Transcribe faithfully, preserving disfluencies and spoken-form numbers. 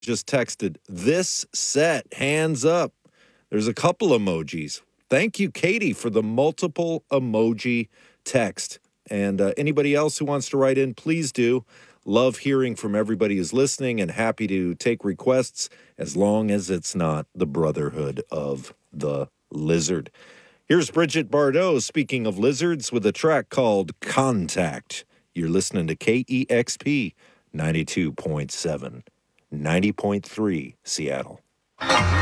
just texted, this set, hands up. There's a couple emojis. Thank you, Katie, for the multiple emoji text. And uh, anybody else who wants to write in, please do. Love hearing from everybody who's listening and happy to take requests as long as it's not the Brotherhood of the Lizard. Here's Bridget Bardot, speaking of lizards, with a track called Contact. You're listening to K E X P ninety-two point seven, ninety point three Seattle.